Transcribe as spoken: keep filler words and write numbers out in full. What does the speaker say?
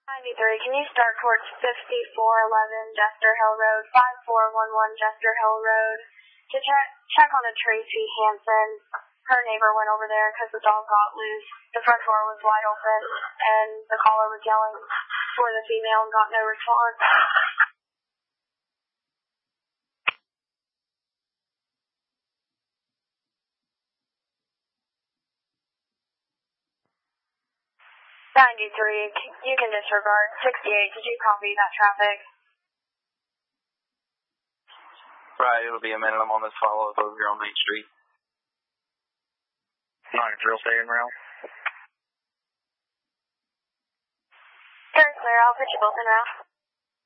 ninety-three, can you start towards fifty-four eleven Jester Hill Road, five four one one Jester Hill Road, to check, check on a Tracy Hansen. Her neighbor went over there because the dog got loose. The front door was wide open, and the caller was yelling for the female and got no response. ninety-three, you can disregard. sixty-eight, did you copy that traffic? Right, it'll be a minimum on this follow-up over here on Main Street. nine drill staying route. Very clear, I'll put you both in route.